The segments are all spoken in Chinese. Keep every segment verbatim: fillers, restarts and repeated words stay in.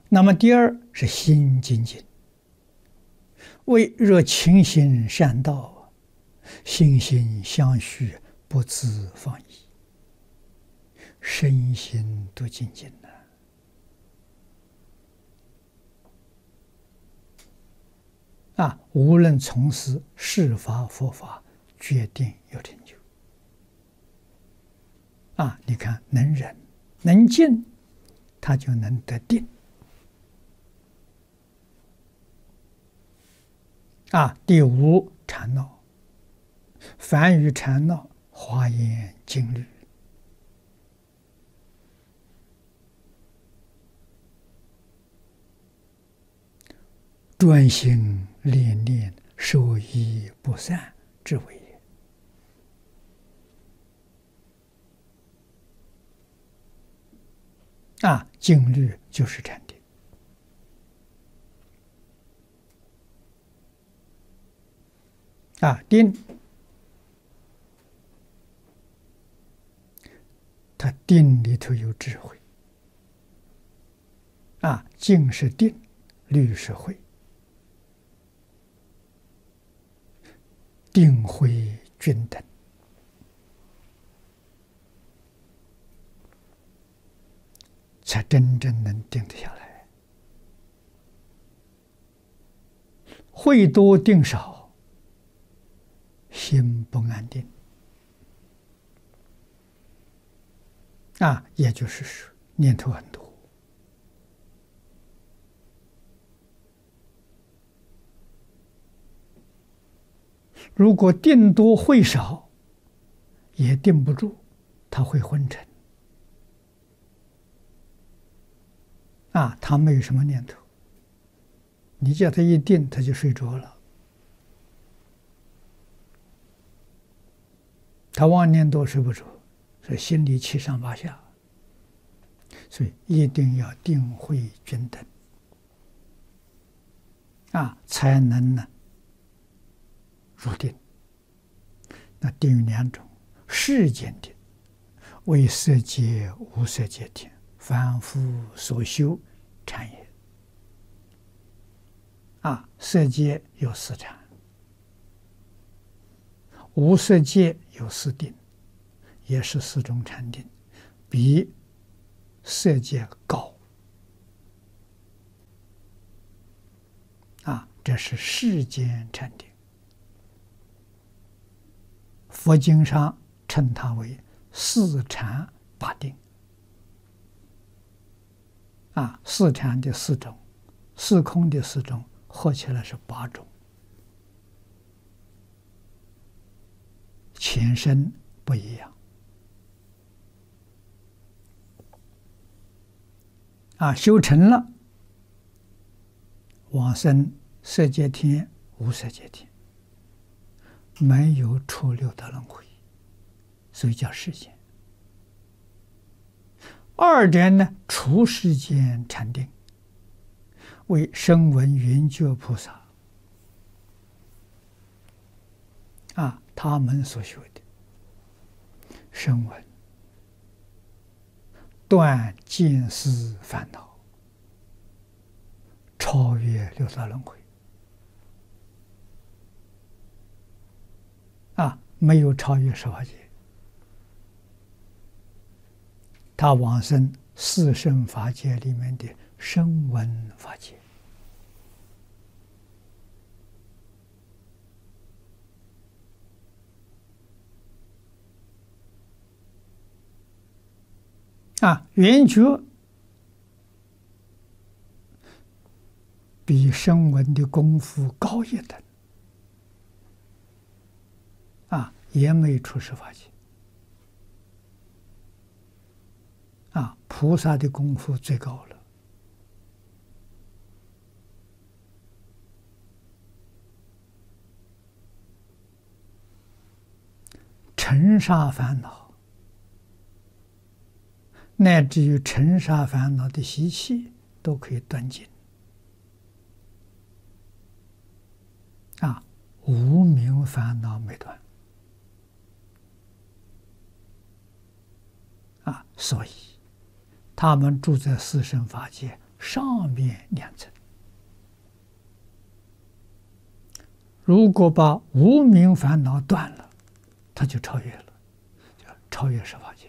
那么第二是心精进，为若勤行善道，心心相续，不自放逸，身心都精进了。啊，无论从事事法佛法，决定有成就。啊，你看，能忍能静，他就能得定。啊，第五禅闹，凡与禅闹，华严经律。专心练练，受益不散之为也。啊，静虑就是禅定。啊，定，它定里头有智慧。啊，静是定，虑是慧。定慧均等，才真正能定得下来。慧多定少，心不安定。啊，也就是说，念头很多。如果定多慧少，也定不住，他会昏沉。啊，他没有什么念头，你叫他一定，他就睡着了。他妄念多，睡不着，所以心里七上八下。所以一定要定慧均等，啊，才能呢入定。那定有两种：世间定，为色界无色界定，凡夫所修禅也。啊，色界有四禅，无色界有四定，也是四种禅定，比色界高。啊，这是世间禅定。佛经上称它为四禅八定。啊，四禅的四种，四空的四种，合起来是八种。前身不一样。啊，修成了，往生色界天、无色界天，没有出六道轮回，所以叫世间。二者呢，出世间禅定，为声闻缘觉菩萨啊，他们所修的声闻，断见思烦恼，超越六道轮回。啊，没有超越十法界，他往生四圣法界里面的声闻法界。啊，缘觉比声闻的功夫高一等。啊，也没出世法界。啊，菩萨的功夫最高了。尘沙烦恼，乃至于尘沙烦恼的习气，都可以断尽。啊，无明烦恼没断。啊，所以他们住在四圣法界， 上面两层。如果把无明烦恼断了，他就超越了，叫超越十法界。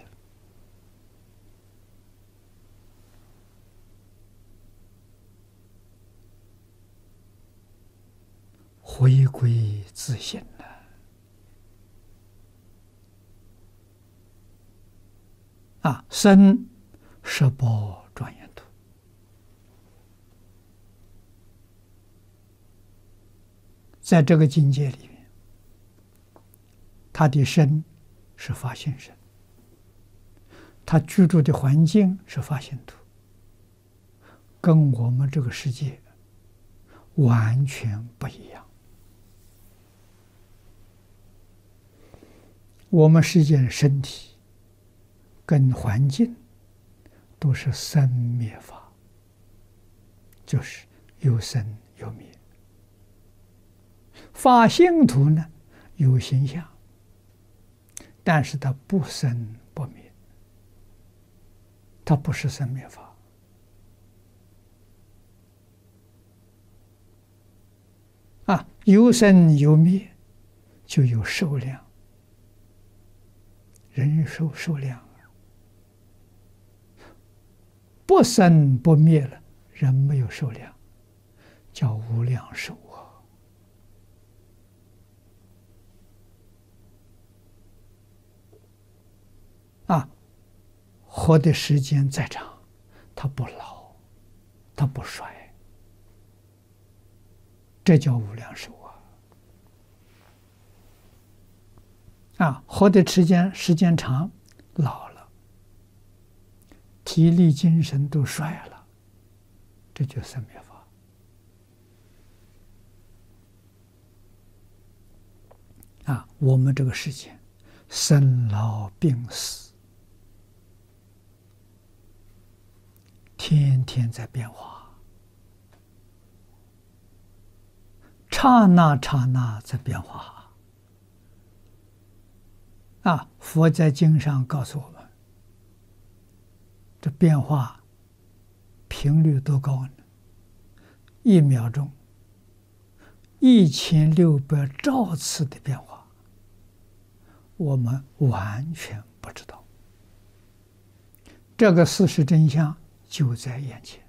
回归自性了。啊，生十宝庄严图。在这个境界里面，他的身是发现身，他居住的环境是发现土，跟我们这个世界完全不一样。我们世界的身体跟环境都是生灭法，就是有生有灭。发性土呢，有形象，但是它不生不灭，它不是生灭法。啊，有生有灭，就有寿量，人寿寿量。不生不灭了，人没有寿量，叫无量寿啊！啊，活的时间再长，他不老，他不衰，这叫无量寿啊！啊，活的时间时间长，老了，体力精神都衰了，这就生灭法。啊，我们这个世界生老病死，天天在变化，刹那刹那在变化。啊，佛在经上告诉我们，这变化频率多高呢？一秒钟一千六百兆次的变化，我们完全不知道。这个事实真相就在眼前。